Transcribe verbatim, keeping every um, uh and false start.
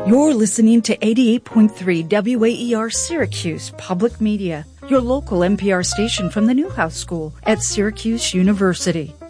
You're listening to eighty-eight point three W A E R Syracuse Public Media, your local N P R station from the Newhouse School at Syracuse University.